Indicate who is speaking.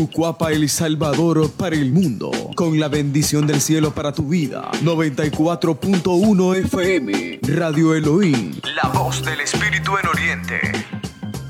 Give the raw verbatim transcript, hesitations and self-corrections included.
Speaker 1: Ucuapa, El Salvador para el mundo, con la bendición del cielo para tu vida. noventa y cuatro punto uno F M, Radio Elohim, la voz del Espíritu en Oriente.